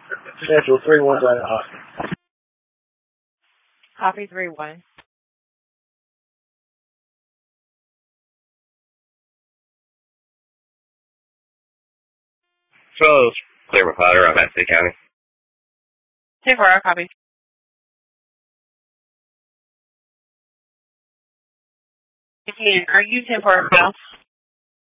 Central 3-1 Austin. Copy 3-1. Charles, clear with Potter. I'm at City County. 10-4, copy. Again, are you 10-4 now?